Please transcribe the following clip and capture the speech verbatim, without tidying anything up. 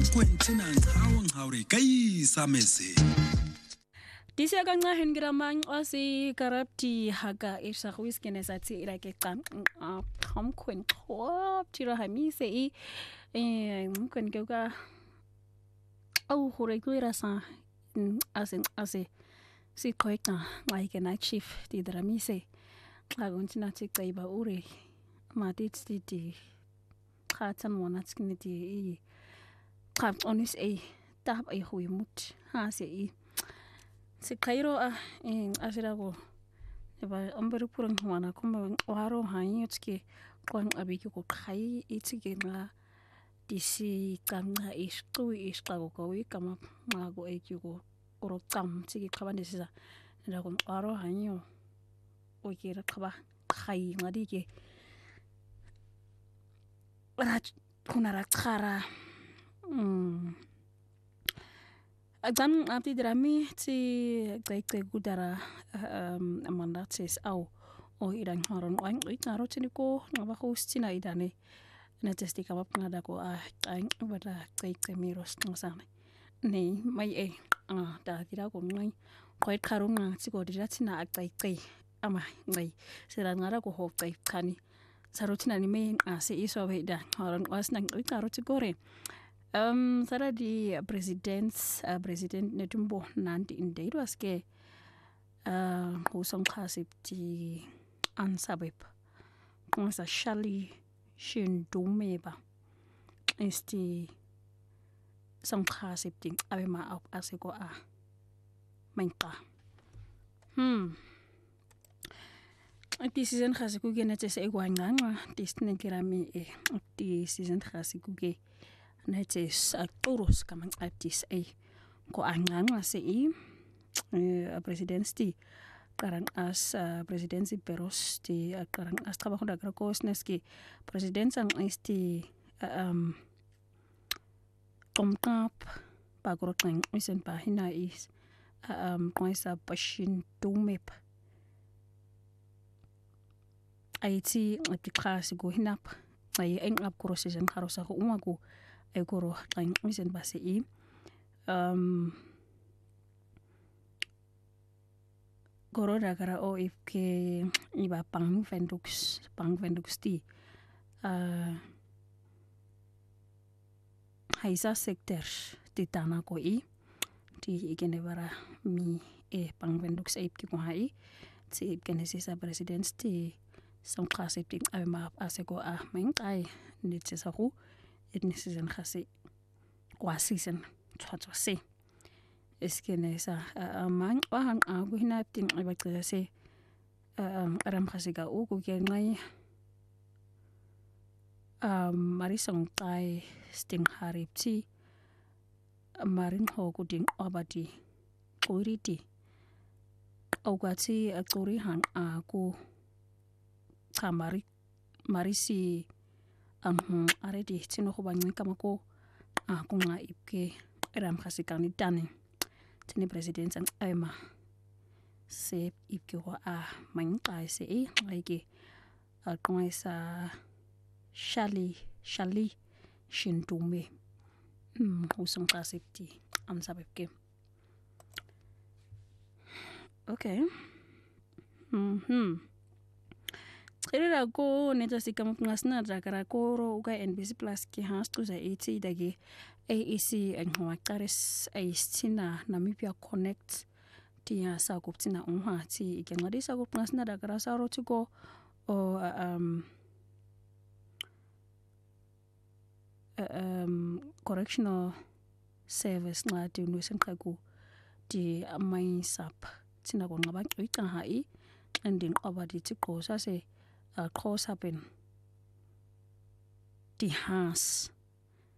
kwentina nghawo nghaure kai samese Disia kanga hengiramang osi karapti haga isa whiskene sati irake qam qam kwen qop tira hamise i eh kwen keuka au hore kuira sa ase ase si koita like na chief di dramise qaguntina tsiqaiba uri matit titi qatan wana tskniti i qam onis e tab ai huimut ha se i si kairo a in asirago eba ambere purang wana kuma waro hayi tske kon abiki ko khai itike nga disi kanga isqu isqago ko wi kama mago ekiko oro qam tike khabane sisa ndago waro hayi o kira khaba khai ngadi ke rat kunara khara mm Agam abdi drami ti gaigai gudara um mandates au o idang haron oing ikaro tiniko ngaba hostina idane na testi kama ngada ko a aing bada gaigai miros ngasan nei mai e ah da tira ko ngai koi karunga tiko diratina gaigai ama ngai sira ngara ko ho gai kani sarotina ni me ase iso weda haron wasnang ikaro tigore Um, sara di president uh, president netumbo nanti inde was ke uh, husong khasip ti ansabep kung sa shali shin dumeba isti song khasip ting abema ap asiko a mainka hmm Di season khasiku ke nete se igwanganga disne kirami e di season khasiku ke netes actoros kamang artis ay ko anganga se i presidency karang as presidency peros ti karang as trabajo da gracos neski presidensang isti um tomtap pagroteng isen pahina is um koisa pashin tumep aiti atikras go hinap ay eng up crossesen harosa ko umago ay goro tang isen base i um goro da gara o ifke iba pang vendux pang vendux ti uh haisa sector ti tana ko i ti igene bara mi e pang vendux e ki ko hai ti igene sisa president ti som classe ti ama asego a mengai ni tsesa hu etnisizan khasi kwa season tsatsa se eskene sa amang wahang agu hina ting ibaqela se um aram khasi ga u ku ke ngai um marisong tai sting haripti marin ho ku ding abati quriti awgati aquri han aku kamari marisi ang aredi tino ko bangin kamako ako nga ipke ram khasi kani tani tini president ang ema se ipke ko a mangkai se e ngai ako sa shali shali shintume hmm usong kasipti am sabepke okay mhm Kira ko neta sikam ngasna drakara koro uga N B C Plus ki hastu za eighty dagi A E C ang hwakaris ay stina Namibia Connect tia sa kuptina unha ti ikengadi sa kup ngasna drakara sa rotugo o um um correctional service nga ti nusen kagu di amai sap tina ko ngaba ita hai ending obadi ti ko sa se Uh, close up in the house